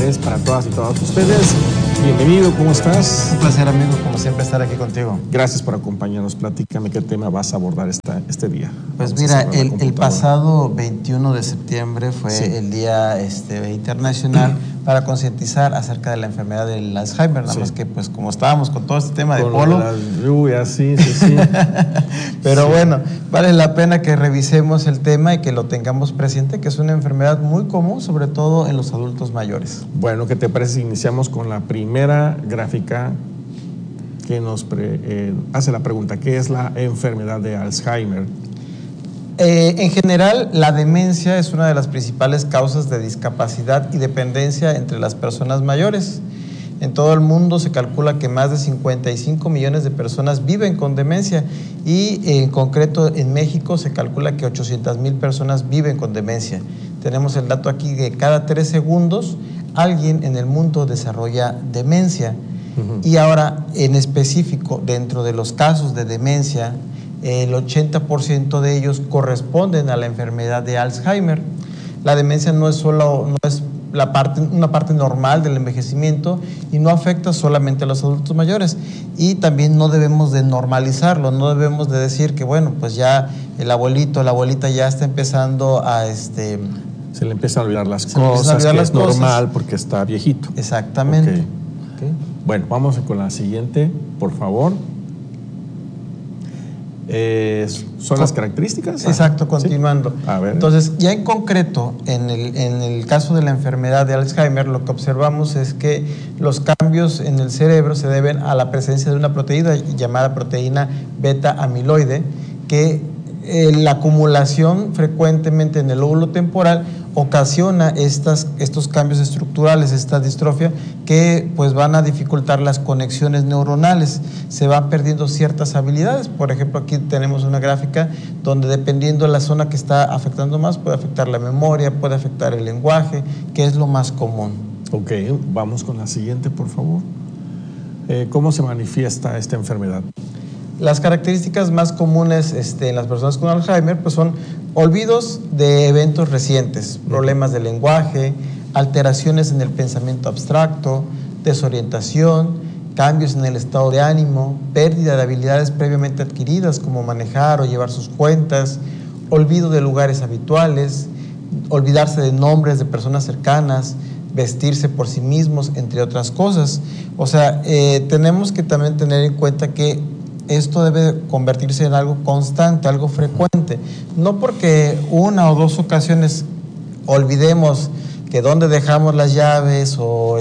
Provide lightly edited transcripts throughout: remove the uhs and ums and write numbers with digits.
interés para todas y todos ustedes. Bienvenido, ¿cómo estás? Un placer, amigo, como siempre, estar aquí contigo. Gracias por acompañarnos. Platícame qué tema vas a abordar este día. Pues mira, el pasado 21 de septiembre fue el Día Internacional para concientizar acerca de la enfermedad del Alzheimer, nada más que pues como estábamos con todo este tema de polo. Las lluvias, sí. Pero bueno, vale la pena que revisemos el tema y que lo tengamos presente, que es una enfermedad muy común, sobre todo en los adultos mayores. Bueno, ¿qué te parece si iniciamos con la primera gráfica que nos hace la pregunta? ¿Qué es la enfermedad de Alzheimer? En general, la demencia es una de las principales causas de discapacidad y dependencia entre las personas mayores. En todo el mundo se calcula que más de 55 millones de personas viven con demencia y en concreto en México se calcula que 800,000 personas viven con demencia. Tenemos el dato aquí que cada 3 segundos alguien en el mundo desarrolla demencia. Y ahora, en específico, dentro de los casos de demencia, el 80% de ellos corresponden a la enfermedad de Alzheimer. La demencia no es una parte normal del envejecimiento y no afecta solamente a los adultos mayores. Y también no debemos de normalizarlo, no debemos de decir que, bueno, pues ya el abuelito, la abuelita ya está empezando a se le empieza a olvidar las cosas, que es normal porque está viejito. Exactamente. Okay. Bueno, vamos con la siguiente, por favor. ¿Son las características? Exacto, continuando. ¿Sí? A ver. Entonces, ya en concreto, en el caso de la enfermedad de Alzheimer, lo que observamos es que los cambios en el cerebro se deben a la presencia de una proteína llamada proteína beta-amiloide, que la acumulación frecuentemente en el lóbulo temporal ocasiona estos cambios estructurales, esta distrofia, que pues van a dificultar las conexiones neuronales. Se van perdiendo ciertas habilidades. Por ejemplo, aquí tenemos una gráfica donde dependiendo de la zona que está afectando más, puede afectar la memoria, puede afectar el lenguaje, que es lo más común. Ok, vamos con la siguiente, por favor. ¿Cómo se manifiesta esta enfermedad? Las características más comunes en las personas con Alzheimer pues son olvidos de eventos recientes, problemas de lenguaje, alteraciones en el pensamiento abstracto, desorientación, cambios en el estado de ánimo, pérdida de habilidades previamente adquiridas como manejar o llevar sus cuentas, olvido de lugares habituales, olvidarse de nombres de personas cercanas, vestirse por sí mismos, entre otras cosas. O sea, tenemos que también tener en cuenta que esto debe convertirse en algo constante, algo frecuente. No porque una o dos ocasiones olvidemos que dónde dejamos las llaves o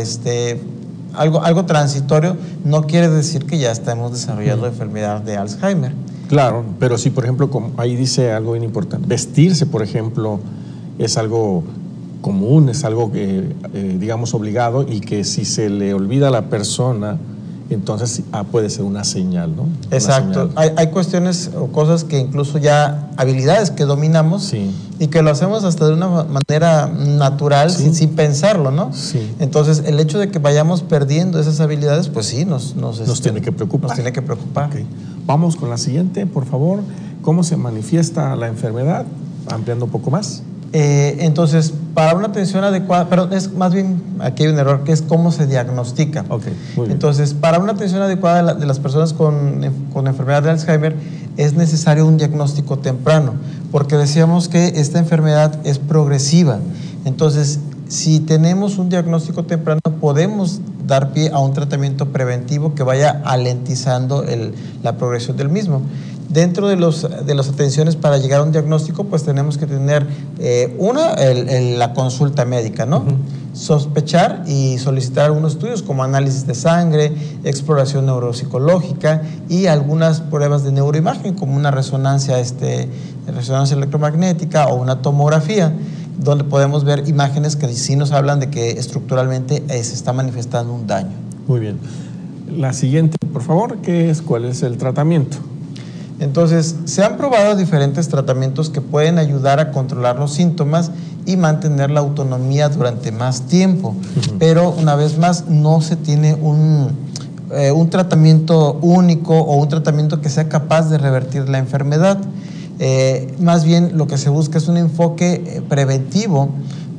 algo transitorio, no quiere decir que ya estamos desarrollando enfermedad de Alzheimer. Claro, pero sí, por ejemplo, como ahí dice algo bien importante. Vestirse, por ejemplo, es algo común, es algo que, digamos, obligado, y que si se le olvida a la persona, entonces puede ser una señal, ¿no? Exacto. Hay cuestiones o cosas que incluso ya, habilidades que dominamos y que lo hacemos hasta de una manera natural, sin pensarlo, ¿no? Sí. Entonces, el hecho de que vayamos perdiendo esas habilidades, pues sí, nos tiene que preocupar. Nos tiene que preocupar. Okay. Vamos con la siguiente, por favor. ¿Cómo se manifiesta la enfermedad? Ampliando un poco más. Entonces, para una atención adecuada, pero es más bien, aquí hay un error, que es cómo se diagnostica. Okay, muy bien. Entonces, para una atención adecuada de las personas con enfermedad de Alzheimer, es necesario un diagnóstico temprano, porque decíamos que esta enfermedad es progresiva. Entonces, si tenemos un diagnóstico temprano, podemos dar pie a un tratamiento preventivo que vaya alentizando la progresión del mismo. Dentro de las atenciones para llegar a un diagnóstico, pues tenemos que tener la consulta médica, ¿no? Sospechar y solicitar algunos estudios como análisis de sangre, exploración neuropsicológica y algunas pruebas de neuroimagen como una resonancia electromagnética o una tomografía, donde podemos ver imágenes que sí nos hablan de que estructuralmente se está manifestando un daño. Muy bien. La siguiente, por favor, ¿cuál es el tratamiento? Entonces, se han probado diferentes tratamientos que pueden ayudar a controlar los síntomas y mantener la autonomía durante más tiempo. Pero, una vez más, no se tiene un tratamiento único o un tratamiento que sea capaz de revertir la enfermedad. Más bien, lo que se busca es un enfoque preventivo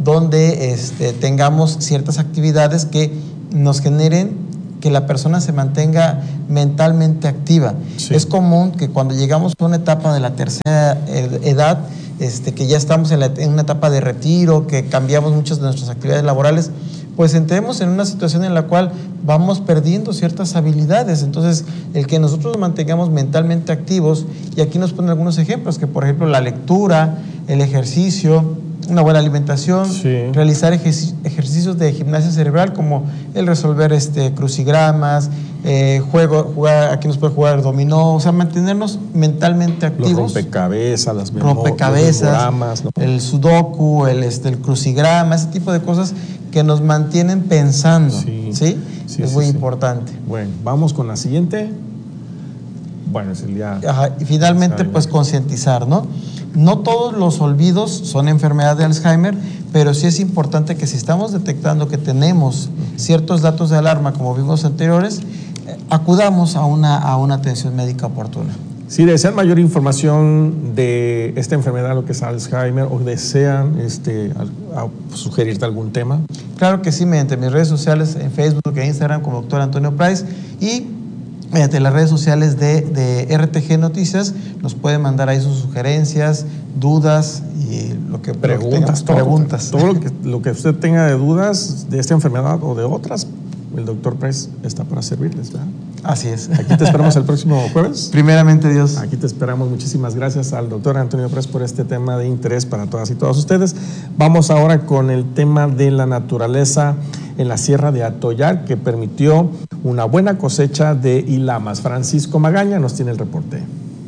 donde tengamos ciertas actividades que nos generen que la persona se mantenga mentalmente activa. Sí. Es común que cuando llegamos a una etapa de la tercera edad, que ya estamos en una etapa de retiro, que cambiamos muchas de nuestras actividades laborales, pues entremos en una situación en la cual vamos perdiendo ciertas habilidades. Entonces, el que nosotros nos mantengamos mentalmente activos, y aquí nos ponen algunos ejemplos, que por ejemplo la lectura, el ejercicio, una buena alimentación, sí, realizar ejercicios de gimnasia cerebral como el resolver crucigramas, jugar, aquí nos puede jugar dominó, o sea, mantenernos mentalmente activos. Los rompecabezas, los memoramas, ¿no? El sudoku, el crucigrama, ese tipo de cosas que nos mantienen pensando, ¿sí? Es muy importante. Bueno, vamos con la siguiente. Bueno, es el día. Ajá, y finalmente, pues concientizar, ¿no? No todos los olvidos son enfermedad de Alzheimer, pero sí es importante que si estamos detectando que tenemos ciertos datos de alarma, como vimos anteriores, acudamos a una atención médica oportuna. Si desean mayor información de esta enfermedad, lo que es Alzheimer, o desean sugerirte algún tema. Claro que sí, mediante mis redes sociales en Facebook e Instagram como Dr. Antonio Price, y mediante las redes sociales de RTG Noticias nos pueden mandar ahí sus sugerencias, dudas y lo que preguntas. Todo lo que usted tenga de dudas de esta enfermedad o de otras, el Dr. Price está para servirles, ¿verdad? Así es. Aquí te esperamos el próximo jueves. Primeramente Dios. Aquí te esperamos. Muchísimas gracias al Dr. Antonio Price por este tema de interés para todas y todos ustedes. Vamos ahora con el tema de la naturaleza en la Sierra de Atoyac, que permitió una buena cosecha de ilamas. Francisco Magaña nos tiene el reporte.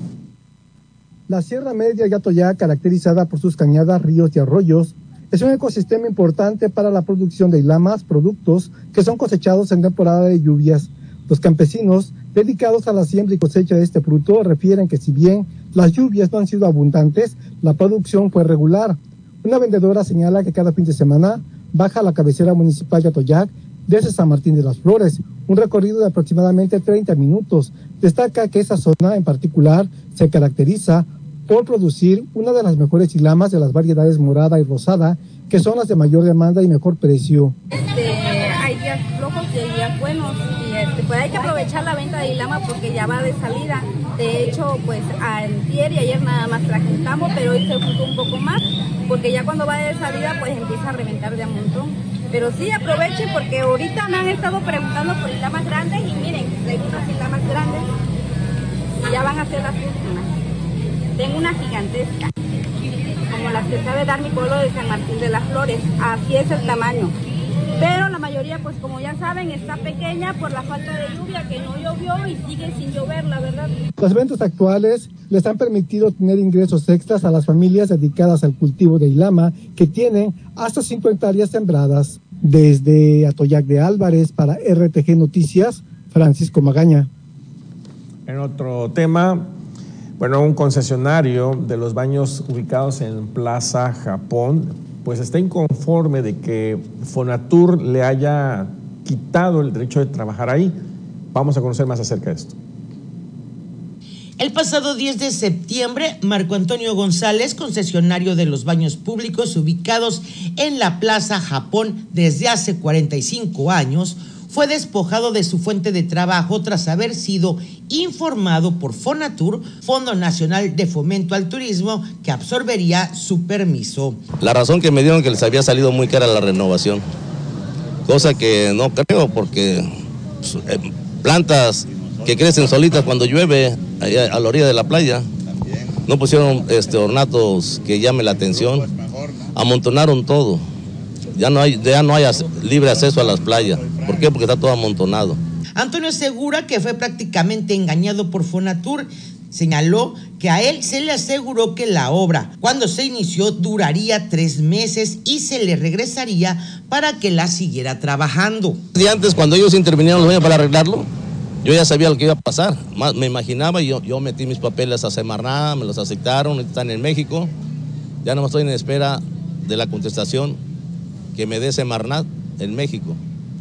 La Sierra Media de Atoyac, caracterizada por sus cañadas, ríos y arroyos, es un ecosistema importante para la producción de ilamas, productos que son cosechados en temporada de lluvias. Los campesinos dedicados a la siembra y cosecha de este fruto refieren que si bien las lluvias no han sido abundantes, la producción fue regular. Una vendedora señala que cada fin de semana baja a la cabecera municipal de Atoyac desde San Martín de las Flores, un recorrido de aproximadamente 30 minutos. Destaca que esa zona en particular se caracteriza por producir una de las mejores ilamas de las variedades morada y rosada, que son las de mayor demanda y mejor precio. Hay días flojos y hay días buenos, y pues hay que aprovechar la venta de ilama porque ya va de salida. De hecho, pues antier y ayer nada más trajentamos, pero hoy se juntó un poco más, porque ya cuando va de salida pues empieza a reventar de a montón. Pero sí, aprovechen porque ahorita me han estado preguntando por ilamas grandes y miren, traigo unas ilamas grandes y ya van a ser las últimas. Tengo una gigantesca, como las que sabe dar mi pueblo de San Martín de las Flores, así es el tamaño. Pero la mayoría, pues como ya saben, está pequeña por la falta de lluvia, que no llovió y sigue sin llover, la verdad. Las ventas actuales les han permitido tener ingresos extras a las familias dedicadas al cultivo de ilama, que tienen hasta 5 hectáreas sembradas. Desde Atoyac de Álvarez para RTG Noticias, Francisco Magaña. En otro tema, bueno, un concesionario de los baños ubicados en Plaza Japón, pues está inconforme de que Fonatur le haya quitado el derecho de trabajar ahí. Vamos a conocer más acerca de esto. El pasado 10 de septiembre, Marco Antonio González, concesionario de los baños públicos ubicados en la Plaza Japón desde hace 45 años, fue despojado de su fuente de trabajo tras haber sido informado por Fonatur, Fondo Nacional de Fomento al Turismo, que absorbería su permiso. La razón que me dieron que les había salido muy cara la renovación, cosa que no creo, porque plantas que crecen solitas cuando llueve allá a la orilla de la playa, no pusieron ornatos que llamen la atención, amontonaron todo. Ya no hay libre acceso a las playas. ¿Por qué? Porque está todo amontonado. Antonio asegura que fue prácticamente engañado por Fonatur. Señaló que a él se le aseguró que la obra, cuando se inició, duraría 3 meses y se le regresaría para que la siguiera trabajando. Y antes, cuando ellos intervinieron los baños para arreglarlo, yo ya sabía lo que iba a pasar. Me imaginaba y yo metí mis papeles a Semarnat, me los aceptaron, están en México. Ya no estoy en espera de la contestación que me dé Semarnat en México.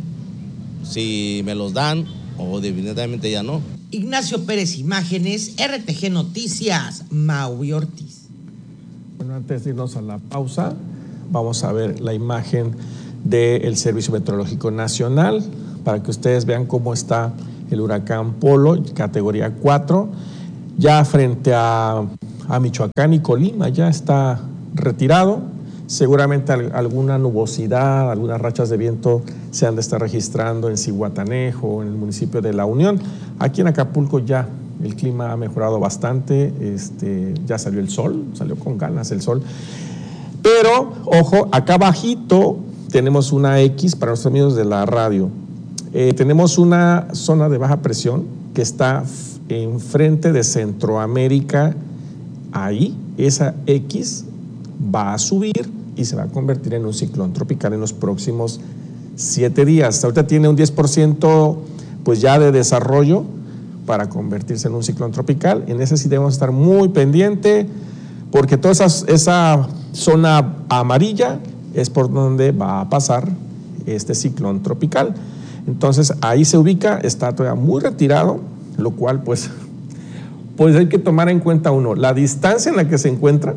Si me los dan o definitivamente ya no. Ignacio Pérez Imágenes, RTG Noticias, Maui Ortiz. Bueno, antes de irnos a la pausa, vamos a ver la imagen del Servicio Meteorológico Nacional para que ustedes vean cómo está el huracán Polo, categoría 4, ya frente a Michoacán y Colima, ya está retirado. Seguramente alguna nubosidad, algunas rachas de viento se han de estar registrando en Zihuatanejo, en el municipio de La Unión. Aquí en Acapulco ya el clima ha mejorado bastante, ya salió el sol, salió con ganas el sol. Pero, ojo, acá abajito tenemos una X para los amigos de la radio. Tenemos una zona de baja presión que está enfrente de Centroamérica. Ahí, esa X va a subir y se va a convertir en un ciclón tropical en los próximos 7 días. Ahorita tiene un 10% pues ya de desarrollo para convertirse en un ciclón tropical. En ese sí debemos estar muy pendiente porque toda esa zona amarilla es por donde va a pasar este ciclón tropical. Entonces ahí se ubica, está todavía muy retirado, lo cual pues hay que tomar en cuenta, uno, la distancia en la que se encuentra.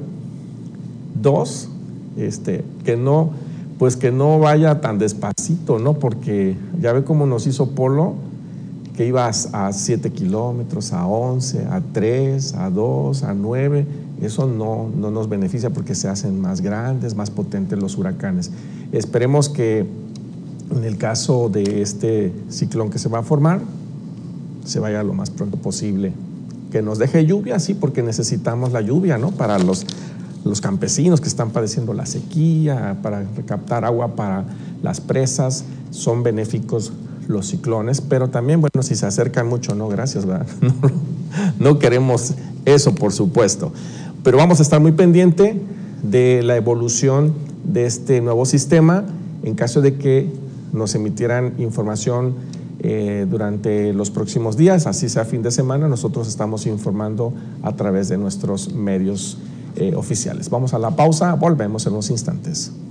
Dos, que no vaya tan despacito, ¿no? Porque ya ve cómo nos hizo Polo, que iba a 7 kilómetros, a 11, a 3, a 2, a 9. Eso no nos beneficia porque se hacen más grandes, más potentes los huracanes. Esperemos que en el caso de este ciclón que se va a formar, se vaya lo más pronto posible. Que nos deje lluvia, sí, porque necesitamos la lluvia, ¿no? Para los campesinos que están padeciendo la sequía, para recaptar agua para las presas, son benéficos los ciclones, pero también, bueno, si se acercan mucho, no, gracias, ¿verdad? No queremos eso, por supuesto, pero vamos a estar muy pendiente de la evolución de este nuevo sistema en caso de que nos emitieran información durante los próximos días, así sea fin de semana. Nosotros estamos informando a través de nuestros medios oficiales. Vamos a la pausa, volvemos en unos instantes.